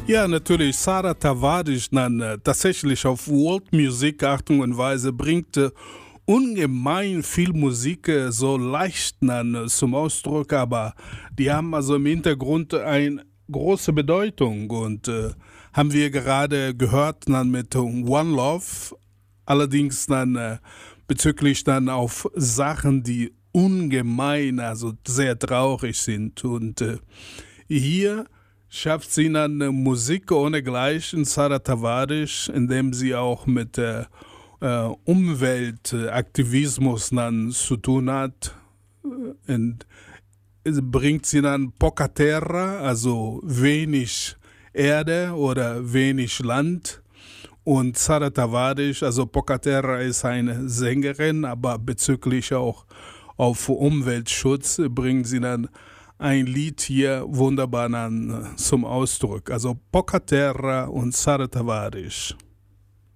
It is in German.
Ja, natürlich. Sara Tavares dann tatsächlich auf Worldmusik, Achtung und Weise, bringt ungemein viel Musik so leicht dann zum Ausdruck, aber die haben also im Hintergrund eine große Bedeutung und haben wir gerade gehört dann mit One Love, allerdings dann bezüglich dann auf Sachen, die ungemein, also sehr traurig sind und hier schafft sie dann Musik ohnegleichen, Sara Tavares, indem sie auch mit Umweltaktivismus dann zu tun hat. Und es bringt sie dann Poca Terra, also wenig Erde oder wenig Land. Und Sara Tavares, also Poca Terra ist eine Sängerin, aber bezüglich auch auf Umweltschutz bringt sie dann ein Lied hier wunderbar dann zum Ausdruck. Also Poca Terra und Sara Tavares.